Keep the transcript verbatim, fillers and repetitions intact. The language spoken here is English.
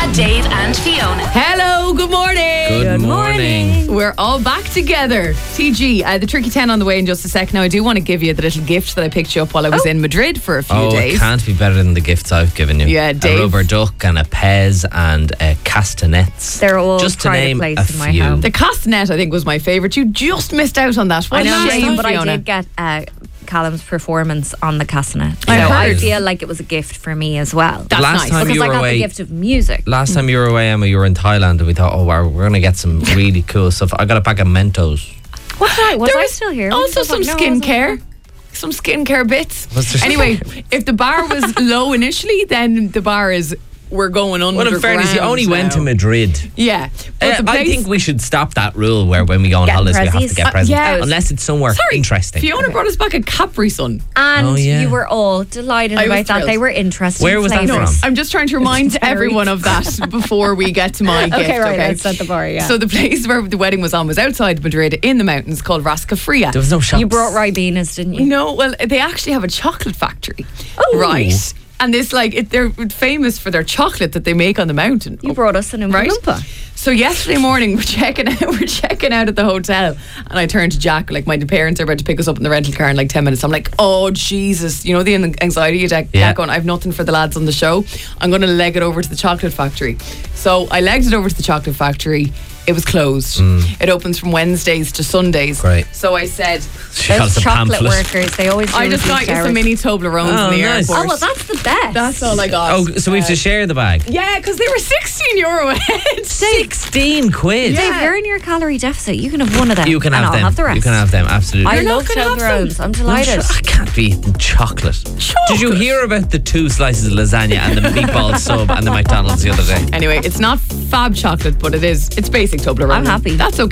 Dave and Fiona. Hello, good morning. Good morning. We're all back together. T G, uh, the Tricky ten on the way in just a sec. Now, I do want to give you the little gift that I picked you up while I was Oh. in Madrid for a few Oh, days. it can't be better than the gifts I've given you. Yeah, Dave. A rubber duck and a Pez and a castanets. They're all just to pride of name place a in my few. house. The castanet, I think, was my favourite. You just missed out on that. What I a know, shame, but Fiona. I did get uh, Callum's performance on the castanet. So I I, heard. feel like it was a gift for me as well. That's Last nice. time because you I were got away, the gift of music. last time you were away, Emma, you were in Thailand, and we thought, oh, wow, we're going to get some really cool stuff. I got a pack of Mentos. Was I, was There I was still here? Also, Was I- some no, I wasn't. skincare. Some skincare bits. Was there Anyway, skincare if the bar was low initially, then the bar is, we're going Well, underground. in fairness, you only went to now. Madrid. Yeah. But Uh, the I place- think we should stop that rule where when we go on Get holidays, we have to prezzies. get Uh, presents. yeah. Unless it's somewhere Sorry, interesting. Fiona brought us back a Capri Sun. And Oh, yeah. you were all delighted I was about that. thrilled. They were interesting. Where was that flavours. from? I'm just trying to remind It's very- everyone of that before we get to my gift. Okay, right, Okay, that's at the bar, yeah. So the place where the wedding was on was outside Madrid in the mountains called Rascafria. There was no shops. You brought Ribenas, didn't you? No, well, they actually have a chocolate factory. Oh. Right. And this, like, it, they're famous for their chocolate that they make on the mountain. You brought us an Oompa Right. Loompa. So yesterday morning we're checking out we're checking out at the hotel, and I turned to Jack, like, my parents are about to pick us up in the rental car in like ten minutes. I'm like, oh Jesus, you know, the anxiety attack. Yeah. Jack going, I've nothing for the lads on the show. I'm going to leg it over to the chocolate factory. So I legged it over to the chocolate factory. It was closed. It opens from Wednesdays to Sundays. Great. So I said, She got us Those a chocolate pamphlet. workers, they always do I just got these you some hours. mini Toblerones Oh, in the nice. airport. Oh, well, that's the best. That's all I got. Oh, so we have to share the bag. Yeah, because they were sixteen euro a head. sixteen quid. Yeah. Dave, you're in your calorie deficit. You can have one of them. You can and have I'll them. have the rest. You can have them, absolutely. I You're not love gonna have Toblerones. I'm I'm delighted. sure I can't be eating chocolate. Did you hear about the two slices of lasagna and the meatball sub and the McDonald's the other day? Anyway, it's not fab chocolate, but it is. It's basic Toblerone. I'm happy. That's okay.